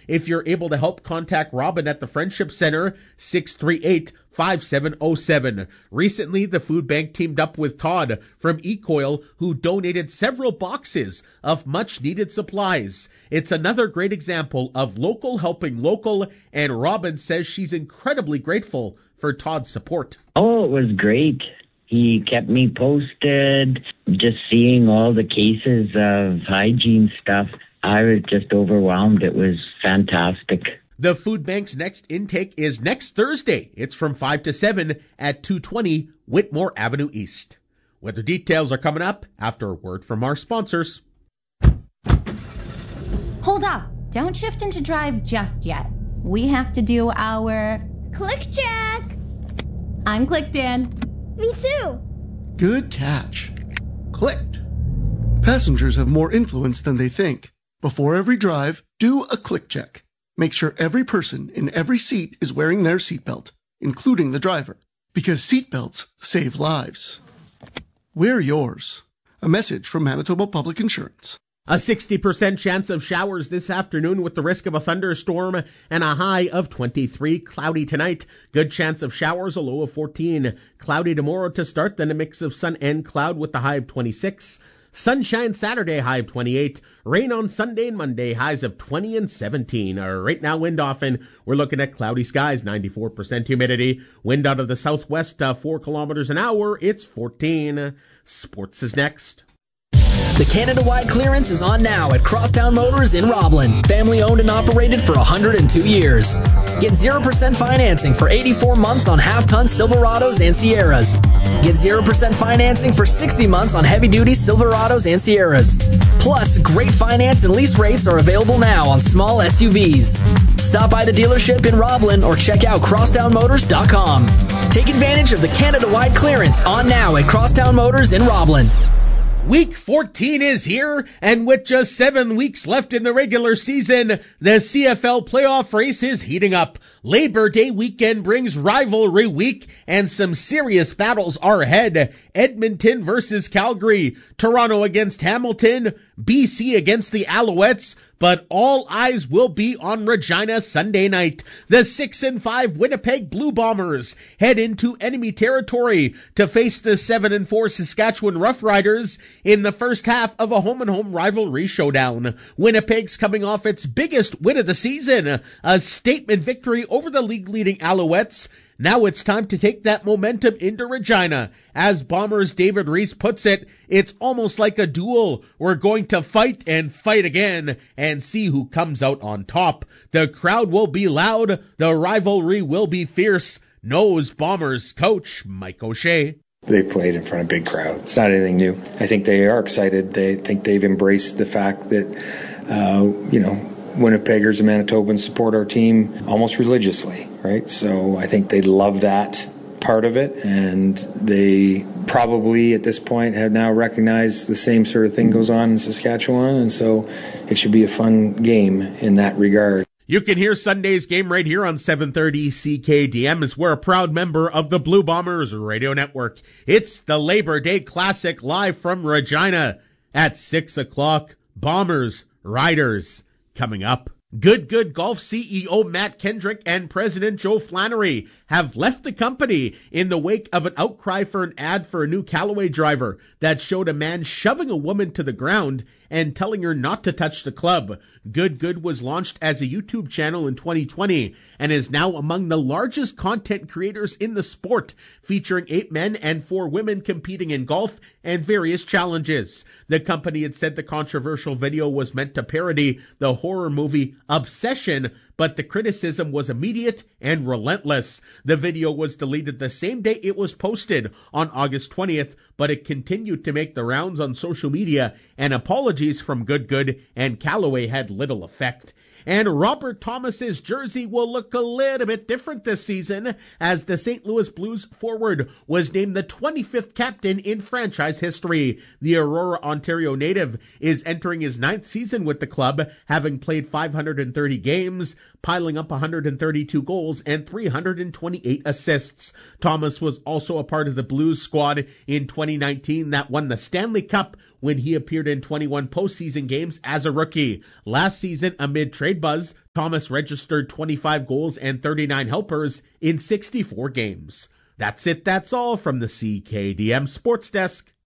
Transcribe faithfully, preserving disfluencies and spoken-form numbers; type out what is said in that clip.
If you're able to help, contact Robin at the Friendship Center, six three eight, five seven zero seven. Recently, the food bank teamed up with Todd from Ecoil, who donated several boxes of much-needed supplies. It's another great example of local helping local, and Robin says she's incredibly grateful for Todd's support. Oh, it was great. He kept me posted. Just seeing all the cases of hygiene stuff, I was just overwhelmed. It was fantastic. The food bank's next intake is next Thursday. It's from five to seven at two twenty Whitmore Avenue East. Weather details are coming up after a word from our sponsors. Hold up. Don't shift into drive just yet. We have to do our... Click check. I'm clicked in. Me too. Good catch. Clicked. Passengers have more influence than they think. Before every drive, do a click check. Make sure every person in every seat is wearing their seatbelt, including the driver, because seatbelts save lives. Wear yours. A message from Manitoba Public Insurance. A sixty percent chance of showers this afternoon with the risk of a thunderstorm and a high of twenty-three. Cloudy tonight. Good chance of showers, a low of fourteen. Cloudy tomorrow to start, then a mix of sun and cloud with the high of twenty-six. Sunshine Saturday, high of twenty-eight. Rain on Sunday and Monday, highs of twenty and seventeen. Uh, right now, wind often. We're looking at cloudy skies, ninety-four percent humidity. Wind out of the southwest, uh, four kilometers an hour. It's fourteen. Sports is next. The Canada-wide clearance is on now at Crosstown Motors in Roblin. Family owned and operated for one hundred two years. Get zero percent financing for eighty-four months on half-ton Silverados and Sierras. Get zero percent financing for sixty months on heavy-duty Silverados and Sierras. Plus, great finance and lease rates are available now on small S U Vs. Stop by the dealership in Roblin or check out crosstown motors dot com. Take advantage of the Canada-wide clearance on now at Crosstown Motors in Roblin. Week fourteen is here, and with just seven weeks left in the regular season, the C F L playoff race is heating up. Labor Day weekend brings rivalry week, and some serious battles are ahead. Edmonton versus Calgary, Toronto against Hamilton, B C against the Alouettes, but all eyes will be on Regina Sunday night. The six and five Winnipeg Blue Bombers head into enemy territory to face the seven and four Saskatchewan Roughriders in the first half of a home-and-home rivalry showdown. Winnipeg's coming off its biggest win of the season, a statement victory over the league-leading Alouettes. Now it's time to take that momentum into Regina. As Bombers' David Reese puts it, it's almost like a duel. We're going to fight and fight again and see who comes out on top. The crowd will be loud. The rivalry will be fierce, knows Bombers coach Mike O'Shea. They played in front of a big crowd. It's not anything new. I think they are excited. They think they've embraced the fact that, uh, you know, Winnipeggers and Manitobans support our team almost religiously, right? So I think they love that part of it, and they probably at this point have now recognized the same sort of thing goes on in Saskatchewan, and so it should be a fun game in that regard. You can hear Sunday's game right here on seven thirty C K D M, as we're a proud member of the Blue Bombers Radio Network. It's the Labor Day Classic live from Regina at six o'clock. Bombers, Riders, coming up. Good Good Golf C E O Matt Kendrick and President Joe Flannery have left the company in the wake of an outcry for an ad for a new Callaway driver that showed a man shoving a woman to the ground and telling her not to touch the club. Good Good was launched as a YouTube channel in twenty twenty and is now among the largest content creators in the sport, featuring eight men and four women competing in golf and various challenges. The company had said the controversial video was meant to parody the horror movie Obsession, but the criticism was immediate and relentless. The video was deleted the same day it was posted on August twentieth, but it continued to make the rounds on social media, and apologies from Good Good and Callaway had little effect. And Robert Thomas's jersey will look a little bit different this season, as the Saint Louis Blues forward was named the twenty-fifth captain in franchise history. The Aurora, Ontario native is entering his ninth season with the club, having played five hundred thirty games, piling up one hundred thirty-two goals and three hundred twenty-eight assists. Thomas was also a part of the Blues squad in twenty nineteen that won the Stanley Cup when he appeared in twenty-one postseason games as a rookie. Last season, amid trade buzz, Thomas registered twenty-five goals and thirty-nine helpers in sixty-four games. That's it, that's all from the C K D M Sports Desk.